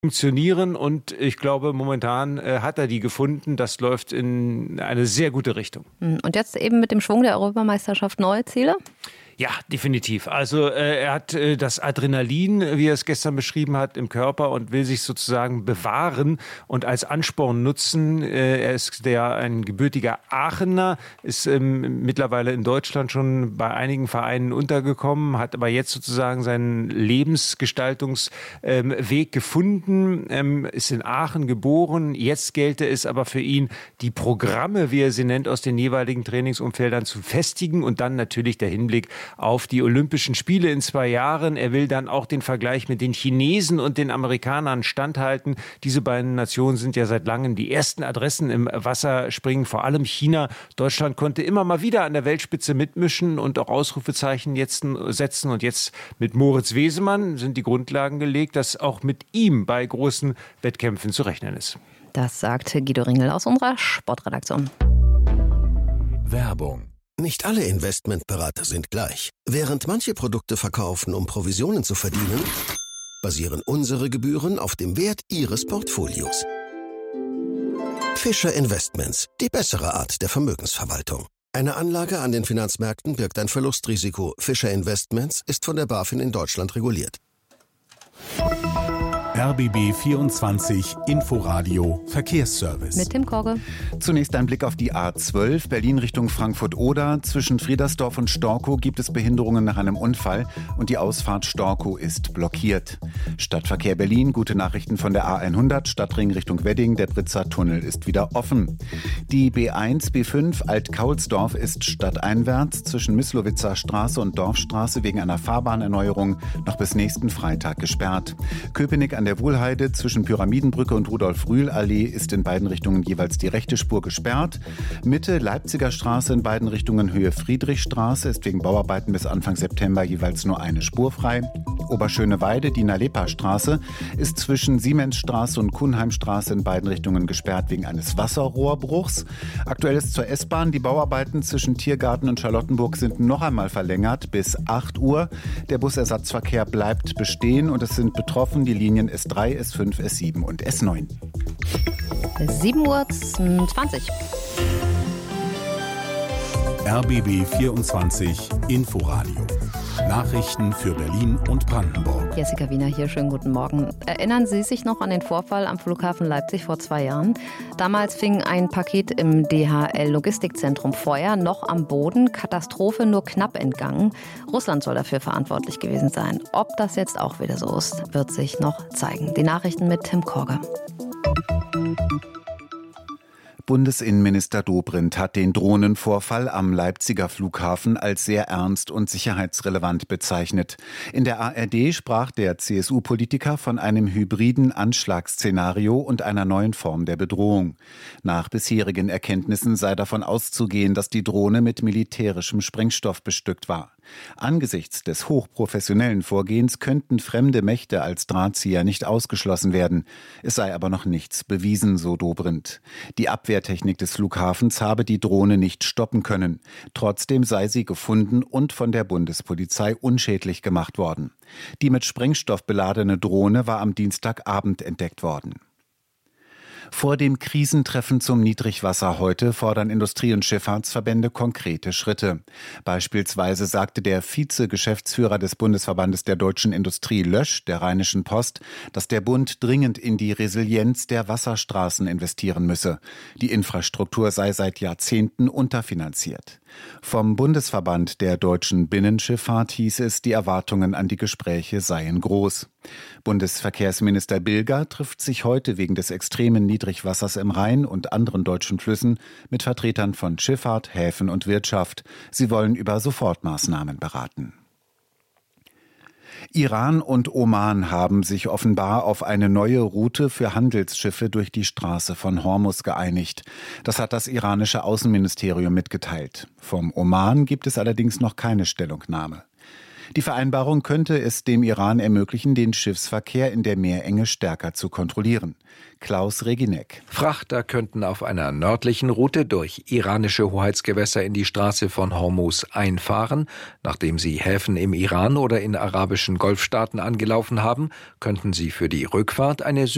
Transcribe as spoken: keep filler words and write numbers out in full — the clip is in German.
funktionieren und ich glaube, momentan äh, hat er die gefunden. Das läuft in eine sehr gute Richtung. Und jetzt eben mit dem Schwung der Europameisterschaft neue Ziele? Ja, definitiv. Also äh, er hat äh, das Adrenalin, wie er es gestern beschrieben hat, im Körper und will sich sozusagen bewahren und als Ansporn nutzen. Äh, er ist der ein gebürtiger Aachener, ist ähm, mittlerweile in Deutschland schon bei einigen Vereinen untergekommen, hat aber jetzt sozusagen seinen Lebensgestaltungsweg ähm, gefunden, ähm, ist in Aachen geboren. Jetzt gelte es aber für ihn, die Programme, wie er sie nennt, aus den jeweiligen Trainingsumfeldern zu festigen und dann natürlich der Hinblick auf die Olympischen Spiele in zwei Jahren. Er will dann auch den Vergleich mit den Chinesen und den Amerikanern standhalten. Diese beiden Nationen sind ja seit langem die ersten Adressen im Wasserspringen, vor allem China. Deutschland konnte immer mal wieder an der Weltspitze mitmischen und auch Ausrufezeichen jetzt setzen. Und jetzt mit Moritz Wesemann sind die Grundlagen gelegt, dass auch mit ihm bei großen Wettkämpfen zu rechnen ist. Das sagte Guido Ringel aus unserer Sportredaktion. Werbung. Nicht alle Investmentberater sind gleich. Während manche Produkte verkaufen, um Provisionen zu verdienen, basieren unsere Gebühren auf dem Wert Ihres Portfolios. Fischer Investments, die bessere Art der Vermögensverwaltung. Eine Anlage an den Finanzmärkten birgt ein Verlustrisiko. Fischer Investments ist von der BaFin in Deutschland reguliert. R B B vierundzwanzig Inforadio Verkehrsservice. Mit Tim Korge. Zunächst ein Blick auf die A zwölf, Berlin Richtung Frankfurt-Oder. Zwischen Friedersdorf und Storkow gibt es Behinderungen nach einem Unfall und die Ausfahrt Storkow ist blockiert. Stadtverkehr Berlin, gute Nachrichten von der A hundert, Stadtring Richtung Wedding, der Britzer Tunnel ist wieder offen. Die B eins, B fünf Alt-Kaulsdorf ist stadteinwärts zwischen Myslowitzer Straße und Dorfstraße wegen einer Fahrbahnerneuerung noch bis nächsten Freitag gesperrt. Köpenick an der Wohlheide zwischen Pyramidenbrücke und Rudolf-Rühl-Allee ist in beiden Richtungen jeweils die rechte Spur gesperrt. Mitte Leipziger Straße in beiden Richtungen Höhe Friedrichstraße ist wegen Bauarbeiten bis Anfang September jeweils nur eine Spur frei. Oberschöneweide, die Nalepa-Straße ist zwischen Siemensstraße und Kuhnheimstraße in beiden Richtungen gesperrt wegen eines Wasserrohrbruchs. Aktuell ist zur S-Bahn, die Bauarbeiten zwischen Tiergarten und Charlottenburg sind noch einmal verlängert bis acht Uhr. Der Busersatzverkehr bleibt bestehen und es sind betroffen die Linien S drei, S fünf, S sieben und S neun. sieben Uhr zwanzig. R B B vierundzwanzig Inforadio. Nachrichten für Berlin und Brandenburg. Jessica Wiener hier, schönen guten Morgen. Erinnern Sie sich noch an den Vorfall am Flughafen Leipzig vor zwei Jahren? Damals fing ein Paket im D H L-Logistikzentrum Feuer, noch am Boden. Katastrophe nur knapp entgangen. Russland soll dafür verantwortlich gewesen sein. Ob das jetzt auch wieder so ist, wird sich noch zeigen. Die Nachrichten mit Tim Korge. Bundesinnenminister Dobrindt hat den Drohnenvorfall am Leipziger Flughafen als sehr ernst und sicherheitsrelevant bezeichnet. In der A R D sprach der C S U-Politiker von einem hybriden Anschlagsszenario und einer neuen Form der Bedrohung. Nach bisherigen Erkenntnissen sei davon auszugehen, dass die Drohne mit militärischem Sprengstoff bestückt war. Angesichts des hochprofessionellen Vorgehens könnten fremde Mächte als Drahtzieher nicht ausgeschlossen werden. Es sei aber noch nichts bewiesen, so Dobrindt. Die Abwehrtechnik des Flughafens habe die Drohne nicht stoppen können. Trotzdem sei sie gefunden und von der Bundespolizei unschädlich gemacht worden. Die mit Sprengstoff beladene Drohne war am Dienstagabend entdeckt worden. Vor dem Krisentreffen zum Niedrigwasser heute fordern Industrie- und Schifffahrtsverbände konkrete Schritte. Beispielsweise sagte der Vize-Geschäftsführer des Bundesverbandes der deutschen Industrie Lösch der Rheinischen Post, dass der Bund dringend in die Resilienz der Wasserstraßen investieren müsse. Die Infrastruktur sei seit Jahrzehnten unterfinanziert. Vom Bundesverband der deutschen Binnenschifffahrt hieß es, die Erwartungen an die Gespräche seien groß. Bundesverkehrsminister Bilger trifft sich heute wegen des extremen Niedrigwassers im Rhein und anderen deutschen Flüssen mit Vertretern von Schifffahrt, Häfen und Wirtschaft. Sie wollen über Sofortmaßnahmen beraten. Iran und Oman haben sich offenbar auf eine neue Route für Handelsschiffe durch die Straße von Hormuz geeinigt. Das hat das iranische Außenministerium mitgeteilt. Vom Oman gibt es allerdings noch keine Stellungnahme. Die Vereinbarung könnte es dem Iran ermöglichen, den Schiffsverkehr in der Meerenge stärker zu kontrollieren. Klaus Regineck. Frachter könnten auf einer nördlichen Route durch iranische Hoheitsgewässer in die Straße von Hormuz einfahren. Nachdem sie Häfen im Iran oder in arabischen Golfstaaten angelaufen haben, könnten sie für die Rückfahrt eine